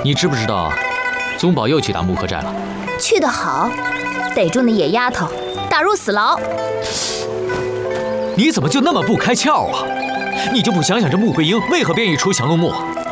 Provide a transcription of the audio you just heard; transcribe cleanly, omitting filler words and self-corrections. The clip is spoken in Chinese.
你知不知道，宗保又去打木刻寨了？ 去得好，逮住那野丫头，打入死牢。 你怎么就那么不开窍啊？你就不想想这穆桂英为何便意出降龙墓？